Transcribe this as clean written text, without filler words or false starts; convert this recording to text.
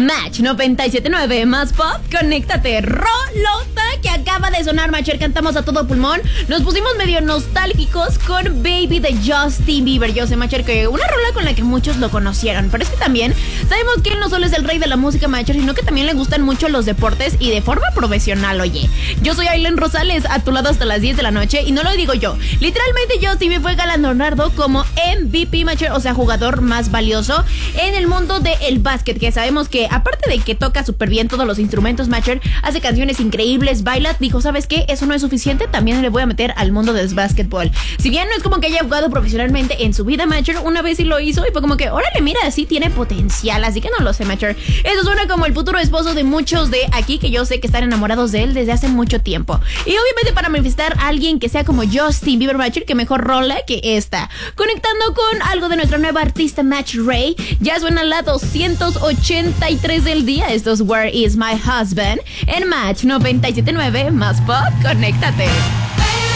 Match 97.9 más pop, conéctate. Rolota que acaba de sonar, Macher, cantamos a todo pulmón. Nos pusimos medio nostálgicos con Baby de Justin Bieber. Yo sé, Macher, que una rola con la que muchos lo conocieron, pero es que también sabemos que él no solo es el rey de la música, Macher, sino que también le gustan mucho los deportes y de forma profesional, oye. Yo soy Ailen Rosales, a tu lado hasta las 10 de la noche, y no lo digo yo. Literalmente Justin Bieber fue galardonado como MVP, Macher, o sea, jugador más valioso en el mundo del básquet, que sabemos que aparte de que toca súper bien todos los instrumentos, Macher, hace canciones increíbles, baila, dijo, ¿sabes qué? Eso no es suficiente, también le voy a meter al mundo del básquetbol. Si bien no es como que haya jugado profesionalmente en su vida, Macher, una vez sí lo hizo y fue como que, órale, mira, sí tiene potencial, así que no lo sé, Macher. Eso suena como el futuro esposo de muchos de aquí, que yo sé que están enamorados de él desde hace mucho tiempo. Y obviamente para manifestar a alguien que sea como Justin Bieber, Macher, que mejor rola que esta. Conectando con algo de nuestra nueva artista, Match Ray, ya suena la 283 del día. Esto es Where Is My Husband en Match 97.9 más pop, conéctate.